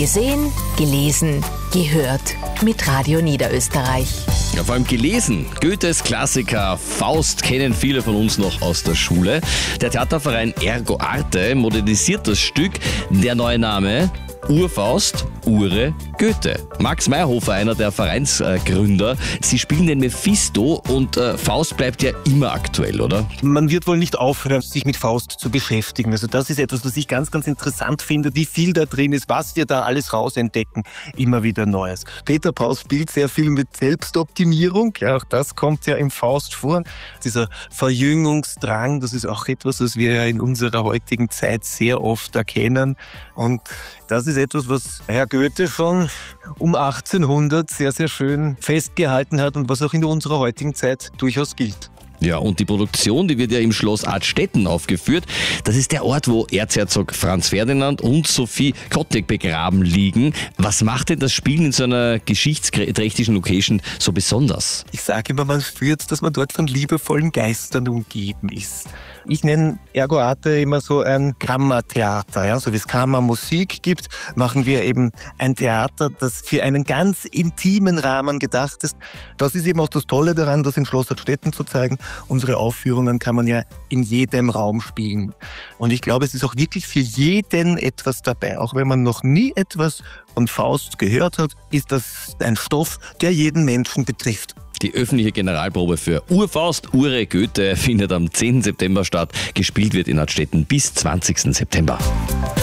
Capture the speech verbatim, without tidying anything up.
Gesehen, gelesen, gehört mit Radio Niederösterreich. Ja, vor allem gelesen. Goethes Klassiker Faust kennen viele von uns noch aus der Schule. Der Theaterverein Ergo Arte modernisiert das Stück. Der neue Name: Urfaust, Ure, Goethe. Max Meyerhofer, einer der Vereinsgründer. Sie spielen den Mephisto und äh, Faust bleibt ja immer aktuell, oder? Man wird wohl nicht aufhören, sich mit Faust zu beschäftigen. Also das ist etwas, was ich ganz, ganz interessant finde, wie viel da drin ist, was wir da alles rausentdecken. Immer wieder Neues. Peter Paul spielt sehr viel mit Selbstoptimierung. Ja, auch das kommt ja im Faust vor. Dieser Verjüngungsdrang, das ist auch etwas, was wir ja in unserer heutigen Zeit sehr oft erkennen. Und das ist etwas, was Herr Goethe schon um achtzehnhundert sehr, sehr schön festgehalten hat und was auch in unserer heutigen Zeit durchaus gilt. Ja, und die Produktion, die wird ja im Schloss Artstetten aufgeführt. Das ist der Ort, wo Erzherzog Franz Ferdinand und Sophie Kottek begraben liegen. Was macht denn das Spielen in so einer geschichtsträchtigen Location so besonders? Ich sage immer, man spürt, dass man dort von liebevollen Geistern umgeben ist. Ich nenne Ergo Arte immer so ein Kammertheater. Ja? So wie es Kammermusik gibt, machen wir eben ein Theater, das für einen ganz intimen Rahmen gedacht ist. Das ist eben auch das Tolle daran, das in Schloss Artstetten zu zeigen. Unsere Aufführungen kann man ja in jedem Raum spielen. Und ich glaube, es ist auch wirklich für jeden etwas dabei. Auch wenn man noch nie etwas von Faust gehört hat, ist das ein Stoff, der jeden Menschen betrifft. Die öffentliche Generalprobe für Urfaust, Ure, Goethe findet am zehnten September statt. Gespielt wird in Artstetten bis zwanzigsten September.